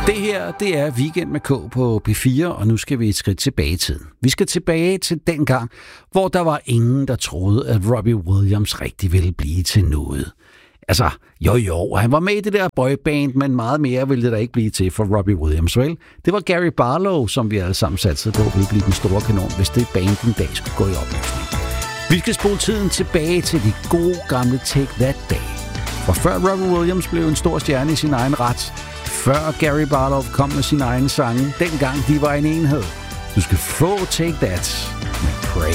Det her, det er Weekend med K på P4, og nu skal vi et skridt tilbage i tiden. Vi skal tilbage til den gang, hvor der var ingen, der troede, at Robbie Williams rigtig ville blive til noget. Altså, jo, han var med i det der boyband, men meget mere ville det da ikke blive til for Robbie Williams, vel? Det var Gary Barlow, som vi alle sammen satsede på, ville blive den store kanon, hvis det band en dag skulle gå i opløsning. Vi skal spole tiden tilbage til de gode gamle Take That Day. For før Robbie Williams blev en stor stjerne i sin egen ret, før Gary Barlow kom med sin egen sange, dengang de var en enhed. Du skal få Take That med Pray.